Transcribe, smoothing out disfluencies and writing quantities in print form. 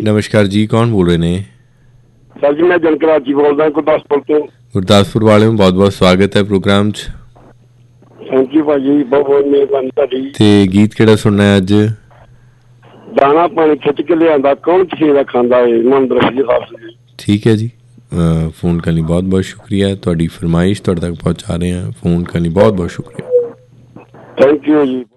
ਨਮਸਕਾਰ ਜੀ, ਕੌਣ ਬੋਲ ਰਹੇ ਨੇ? ਸਰ ਜੀ ਮੈਂ ਜਨਕਰਾਜ ਜੀ ਬੋਲਦਾ ਗੁਰਦਾਸਪੁਰ ਤੋਂ। ਗੁਰਦਾਸਪੁਰ ਵਾਲਿਆਂ ਨੂੰ ਬਹੁਤ ਬਹੁਤ ਸਵਾਗਤ ਹੈ ਪ੍ਰੋਗਰਾਮ 'ਚ। ਥੈਂਕ ਯੂ ਭਾਜੀ, ਬਹੁਤ ਬਹੁਤ ਮਿਹਰਬਾਨੀ ਤੁਹਾਡੀ। ਤੇ ਗੀਤ ਕਿਹੜਾ ਸੁਣਨਾ ਹੈ ਅੱਜ? ਦਾਣਾ ਪਾਣੀ ਖਿੱਚ ਕੇ ਲਿਆਂਦਾ ਕੌਣ ਕਿਸੇ ਦਾ ਖਾਂਦਾ ਏ, ਮਨ ਦਰਸ਼ੀ ਹਾਫਿਜ਼। ਠੀਕ ਹੈ ਜੀ, ਫ਼ੋਨ ਕਰਨ ਲਈ ਬਹੁਤ ਬਹੁਤ ਸ਼ੁਕਰੀਆ। ਤੁਹਾਡੀ ਫਰਮਾਇਸ਼ ਤੁਹਾਡੇ ਤੱਕ ਪਹੁੰਚਾ ਰਹੇ ਹਾਂ। ਫ਼ੋਨ ਕਰਨ ਲਈ ਬਹੁਤ ਬਹੁਤ ਸ਼ੁਕਰੀਆ। ਥੈਂਕ ਯੂ ਜੀ।